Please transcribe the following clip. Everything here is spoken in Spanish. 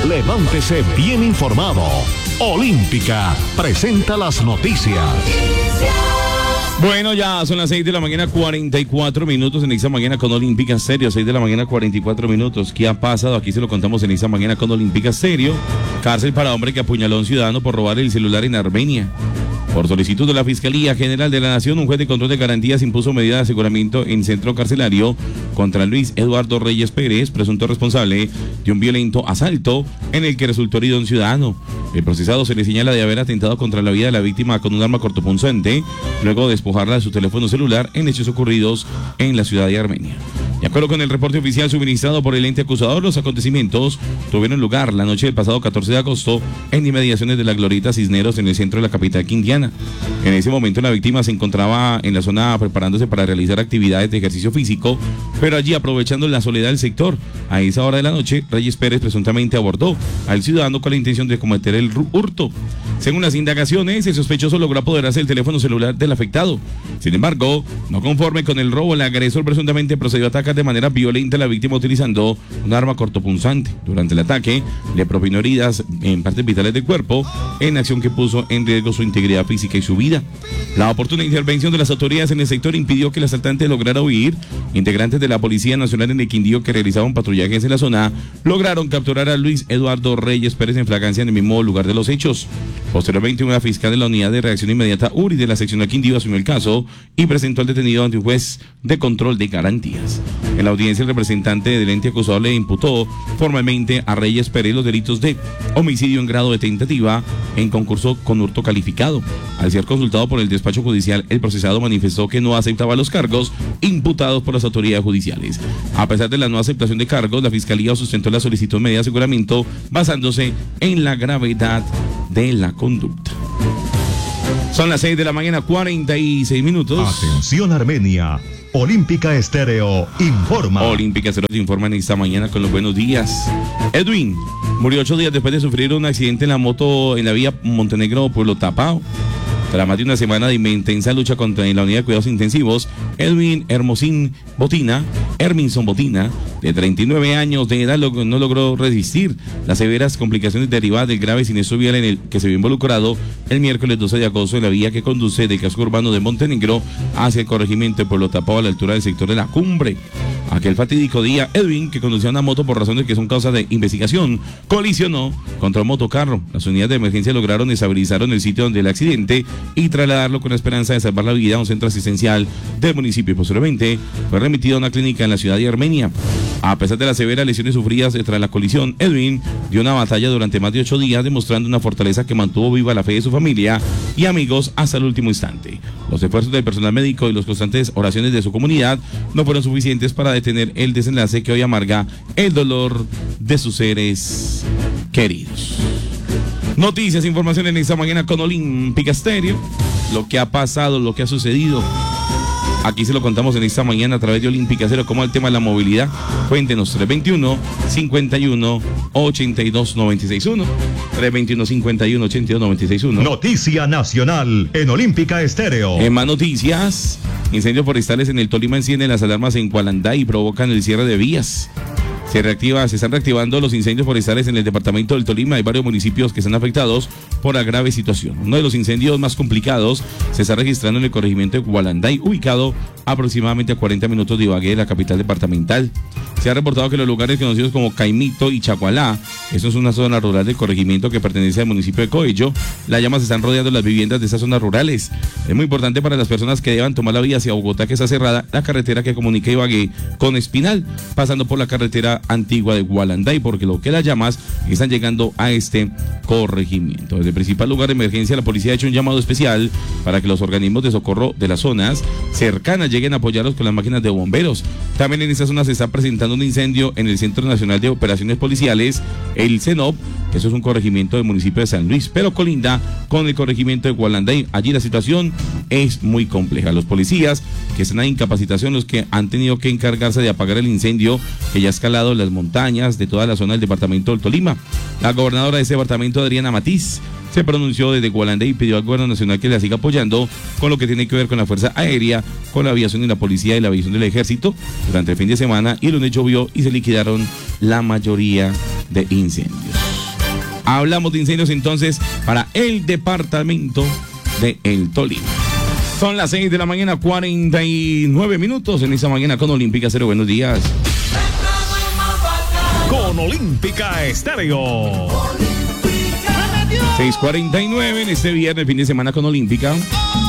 Levántese bien informado. Olímpica presenta las noticias. Bueno, ya son las 6 de la mañana, 44 minutos en esta mañana con Olímpica Stereo. 6 de la mañana, 44 minutos. ¿Qué ha pasado? Aquí se lo contamos en esta mañana con Olímpica Stereo. Cárcel para hombre que apuñaló a un ciudadano por robar el celular en Armenia. Por solicitud de la Fiscalía General de la Nación, un juez de control de garantías impuso medida de aseguramiento en centro carcelario contra Luis Eduardo Reyes Pérez, presunto responsable de un violento asalto en el que resultó herido un ciudadano. El procesado se le señala de haber atentado contra la vida de la víctima con un arma cortopunzante, luego de despojarla de su teléfono celular en hechos ocurridos en la ciudad de Armenia. De acuerdo con el reporte oficial suministrado por el ente acusador, los acontecimientos tuvieron lugar la noche del pasado 14 de agosto en inmediaciones de la Glorieta Cisneros en el centro de la capital quindiana. En ese momento la víctima se encontraba en la zona preparándose para realizar actividades de ejercicio físico, pero allí, aprovechando la soledad del sector, a esa hora de la noche, Reyes Pérez presuntamente abordó al ciudadano con la intención de cometer el hurto. Según las indagaciones, el sospechoso logró apoderarse del teléfono celular del afectado. Sin embargo, no conforme con el robo, el agresor presuntamente procedió a atacar de manera violenta a la víctima utilizando un arma cortopunzante. Durante el ataque, le propinó heridas en partes vitales del cuerpo, en acción que puso en riesgo su integridad física y su vida. La oportuna intervención de las autoridades en el sector impidió que el asaltante lograra huir. Integrantes de la Policía Nacional en el Quindío, que realizaban patrullajes en la zona, lograron capturar a Luis Eduardo Reyes Pérez en flagrancia en el mismo lugar de los hechos. Posteriormente, una fiscal de la Unidad de Reacción Inmediata URI de la sección Quindío asumió el caso y presentó al detenido ante un juez de control de garantías. En la audiencia, el representante del ente acusador le imputó formalmente a Reyes Pérez los delitos de homicidio en grado de tentativa en concurso con hurto calificado. Al ser consultado por el despacho judicial, el procesado manifestó que no aceptaba los cargos imputados por las autoridades judiciales. A pesar de la no aceptación de cargos, la Fiscalía sustentó la solicitud de medida de aseguramiento basándose en la gravedad de la conducta. Son las 6 de la mañana, 46 minutos. Atención Armenia. Olímpica Estéreo informa. Olímpica Estéreo te informa en esta mañana con los buenos días. Edwin murió 8 días después de sufrir un accidente en la moto en la vía Montenegro-Pueblo Tapao. Tras más de una semana de intensa lucha contra la unidad de cuidados intensivos, Edwin Herminson Botina, de 39 años de edad, no logró resistir las severas complicaciones derivadas del grave siniestro vial en el que se vio involucrado el miércoles 12 de agosto en la vía que conduce del casco urbano de Montenegro hacia el corregimiento de Pueblo Tapao a la altura del sector de la Cumbre. Aquel fatídico día, Edwin, que conducía una moto por razones que son causa de investigación, colisionó contra un motocarro. Las unidades de emergencia lograron estabilizar el sitio donde el accidente y trasladarlo con la esperanza de salvar la vida a un centro asistencial del municipio y posteriormente fue remitido a una clínica en la ciudad de Armenia. A pesar de las severas lesiones sufridas tras la colisión, Edwin dio una batalla durante más de 8 días, demostrando una fortaleza que mantuvo viva la fe de su familia y amigos hasta el último instante. Los esfuerzos del personal médico y las constantes oraciones de su comunidad no fueron suficientes para detener el desenlace que hoy amarga el dolor de sus seres queridos. Noticias, información en esta mañana con Olímpica Stereo. Lo que ha pasado, lo que ha sucedido. Aquí se lo contamos en esta mañana a través de Olímpica Stereo, como el tema de la movilidad. Cuéntenos, 321-51-82-961. 321-51-82-961. Noticia nacional en Olímpica Estéreo. En más noticias, incendios forestales en el Tolima encienden las alarmas en Gualanday y provocan el cierre de vías. Se están reactivando los incendios forestales en el departamento del Tolima. Hay varios municipios que están afectados por la grave situación. Uno de los incendios más complicados se está registrando en el corregimiento de Gualanday, ubicado aproximadamente a 40 minutos de Ibagué, la capital departamental. Se ha reportado que los lugares conocidos como Caimito y Chagualá, eso es una zona rural del corregimiento que pertenece al municipio de Coello, las llamas están rodeando las viviendas de esas zonas rurales. Es muy importante para las personas que deban tomar la vía hacia Bogotá, que está cerrada, la carretera que comunica Ibagué con Espinal, pasando por la carretera antigua de Gualanday, porque lo que las llamas están llegando a este corregimiento. Desde el principal lugar de emergencia, la policía ha hecho un llamado especial para que los organismos de socorro de las zonas cercanas lleguen a apoyarlos con las máquinas de bomberos. También en esta zona se está presentando un incendio en el Centro Nacional de Operaciones Policiales, el CENOP. Eso es un corregimiento del municipio de San Luis, pero colinda con el corregimiento de Gualanday. Allí la situación es muy compleja. Los policías que están en incapacitación, los que han tenido que encargarse de apagar el incendio que ya ha escalado las montañas de toda la zona del departamento del Tolima. La gobernadora de ese departamento, Adriana Matiz, se pronunció desde Gualanday y pidió al gobierno nacional que la siga apoyando con lo que tiene que ver con la Fuerza Aérea, con la aviación y la policía y la aviación del ejército durante el fin de semana, y el lunes llovió y se liquidaron la mayoría de incendios. Hablamos de incendios entonces para el departamento de El Tolima. Son las 6 de la mañana, 49 minutos en esa mañana con Olímpica Estéreo. Buenos días. Con Olímpica Estéreo. 6:49 en este viernes, fin de semana con Olímpica.